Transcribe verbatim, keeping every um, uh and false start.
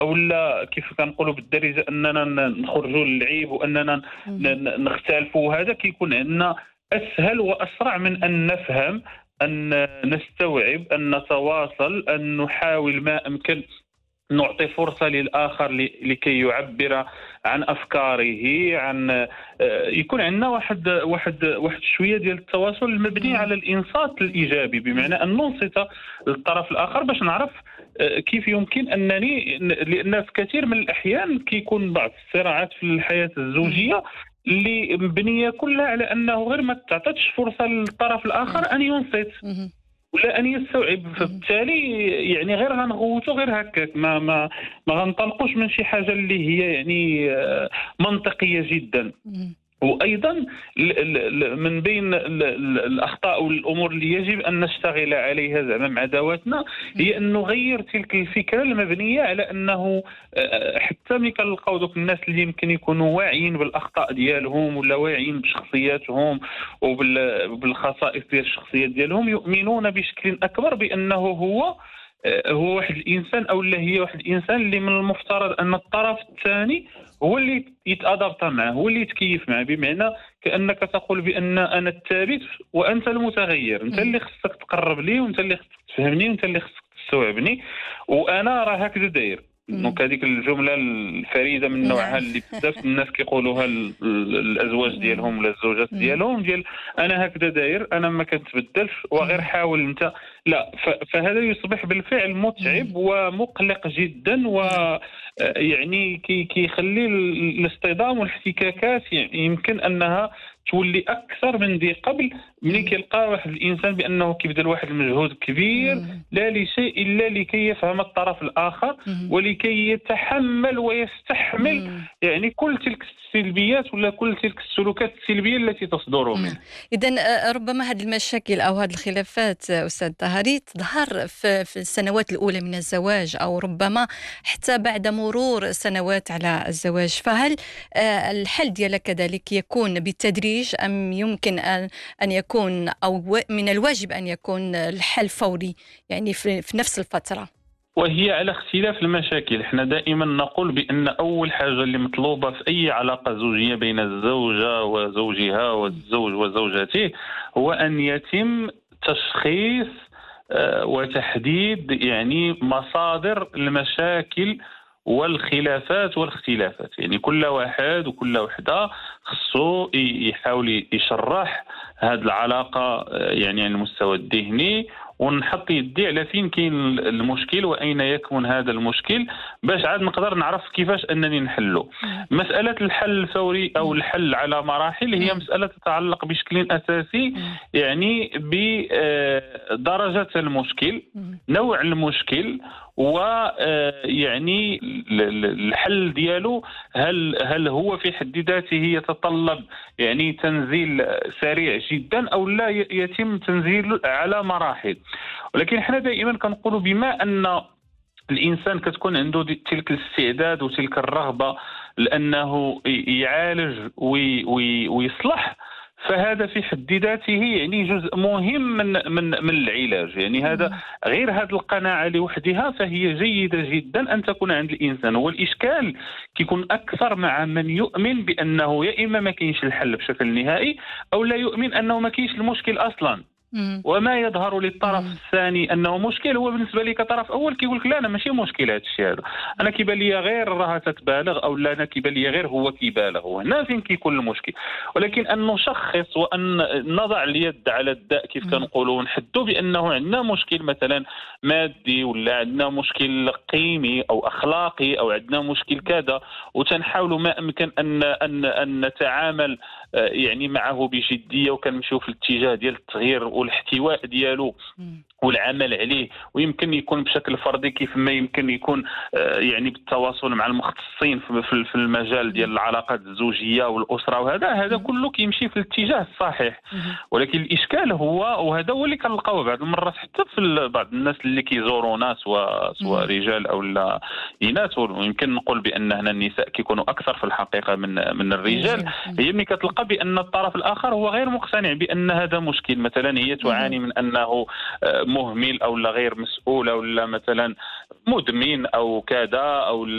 اولا كيف كنقولوا بالدارجه اننا ن- نخرجوا للعيب واننا ن- اهم. ن- نختلفوا، وهذا كيكون عندنا اسهل واسرع من ان نفهم، ان نستوعب، ان نتواصل، ان نحاول ما امكن نعطي فرصة للآخر ل- لكي يعبر عن أفكاره، عن آه، يكون عندنا واحد واحد واحد شوية ديال التواصل المبني اهم. على الإنصات الإيجابي، بمعنى أن ننصت للطرف الآخر باش نعرف آه، كيف يمكن أنني ن- لأن في كثير من الأحيان كيكون بعض الصراعات في الحياة اهم. الزوجية اللي مبنية كلها على أنه غير ما تعطتش فرصة للطرف إمم. الآخر أن ينصت اهم. ولا ان يستوعب، اهم. فبالتالي يعني غير غنغوتو غير هكاك، ما ما ما غنطلقوش من شي حاجه اللي هي يعني آه، منطقيه جدا. اهم. وايضا ال- ال- ال- من بين ال- ال- الاخطاء والامور اللي يجب ان نشتغل عليها زعما مع ذواتنا اهم. هي ان نغير تلك الفكره المبنيه على انه آه، حتى ملي كنلقاو دوك الناس اللي يمكن يكونوا واعيين بالاخطاء ديالهم ولا واعيين بشخصياتهم وبالخصائص ديال الشخصيات ديالهم، يؤمنون بشكل اكبر بانه هو آه، هو واحد الانسان او لا هي واحد الانسان اللي من المفترض ان الطرف الثاني هو اللي يتادابط معه، هو اللي يتكيف معه، بمعنى كانك تقول بان انا الثابت وانت المتغير، انت اهم. اللي خصك تقرب لي وانت اللي خصك تفهمني وانت اللي خصك تستوعبني، وانا راه هكذا داير. اهم. دونك هذيك الجمله الفريده من نوعها نعم. اللي بزاف الناس كيقولوها ال- ال- الازواج نعم. ديالهم ولا الزوجات إمم. ديالهم، ديال انا هكذا داير، انا ما كنتبدلش وغير اهم. حاول انت. لا، ف- فهذا يصبح بالفعل متعب اهم. ومقلق جدا، و نعم. آه، يعني كي كيخلي ال- الاصطدام والاحتكاكات يعني يمكن انها تولي اكثر من ذي قبل، ملي اهم. كيلقى واحد الانسان بانه كيبذل واحد المجهود كبير إمم. لا لشيء الا لكي يفهم الطرف الاخر اهم. ولكي يتحمل ويستحمل إمم. يعني كل تلك السلبيات ولا كل تلك السلوكات السلبيه التي تصدر نعم. منه. إذن آآ ربما هذه المشاكل أو هذه الخلافات آه، أستاذ طهري تظهر في في السنوات الأولى من الزواج أو ربما حتى بعد مرور سنوات على الزواج، فهل آآ الحل ديالها كذلك يكون بالتدريج أم يمكن أن أن يكون أو و من الواجب أن يكون الحل فوري، يعني في في نفس الفترة؟ وهي على اختلاف المشاكل، احنا دائما نقول بان اول حاجه اللي مطلوبه في اي علاقه زوجيه بين الزوجه وزوجها إمم. والزوج وزوجته هو ان يتم تشخيص آه، وتحديد يعني مصادر المشاكل والخلافات والاختلافات. يعني كل واحد وكل وحده خصو ي- يحاول يشرح هذه العلاقه آه، يعني على المستوى الذهني، ونحط يدي على فين كاين المشكل واين يكمن هذا المشكل باش عاد نقدر نعرف كيفاش انني نحله. إمم. مساله الحل الفوري او إمم. الحل على مراحل هي إمم. مساله تتعلق بشكل اساسي إمم. يعني بدرجه المشكل، إمم. نوع المشكل، ويعني الحل ديالو هل هل هو في حد ذاته يتطلب يعني تنزيل سريع جدا او لا ي- يتم تنزيله على مراحل. ولكن احنا دائما كنقولوا بما ان الانسان كتكون عنده دي- تلك الاستعداد وتلك الرغبه لانه ي- يعالج وي وي ويصلح، فهذا في حد ذاته يعني جزء مهم من من من العلاج. يعني هذا إمم. غير هذه القناعه لوحدها فهي جيده جدا ان تكون عند الانسان. هو الاشكال كيكون اكثر مع من يؤمن بانه يا اما ما كاينش الحل بشكل نهائي او لا يؤمن انه ما كاينش المشكل اصلا، إمم. وما يظهر للطرف إمم. الثاني انه مشكل هو بالنسبه لي كطرف اول كيقول لك لا انا ماشي مشكل هذا الشيء هذا، انا كيبان لي غير راها تتبالغ او لا انا كيبان لي غير هو كيبالغ، وهنا فين كيكون المشكل. ولكن ان نشخص وان نضع اليد على الداء كيف إمم. كنقولوا ونحدوا بانه عندنا مشكل مثلا مادي ولا عندنا مشكل قيمي او اخلاقي او عندنا مشكل كذا، وتنحاولوا ما امكن ان ان ان نتعامل آه، يعني معه بجديه وكنمشيو في الاتجاه ديال التغيير والاحتواء ديالو إمم. والعمل عليه، ويمكن يكون بشكل فردي كيف ما يمكن يكون آه، يعني بالتواصل مع المختصين في في- في المجال ديال إمم. العلاقات الزوجيه والاسره، وهذا هذا إمم. كله كيمشي في الاتجاه الصحيح. اهم. ولكن الاشكال هو، وهذا هو اللي كنلقاوه بعض المرات حتى في ال- بعض الناس اللي كيزورونا سواء سواء اهم. رجال او لا اناث، ويمكن نقول بان هنا النساء كيكونوا اكثر في الحقيقه من من الرجال. الرجال. إمم. هي ملي كتلقى بان الطرف الاخر هو غير مقتنع بان هذا مشكل، مثلا هي تعاني اهم. من انه آه، مهمل او لا غير مسؤول او لا مثلا مدمن او كذا او